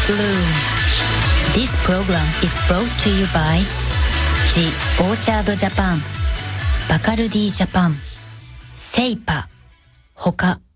Bloom. This program is brought to you by The Orchard Japan, Bacardi Japan, セイパ、他。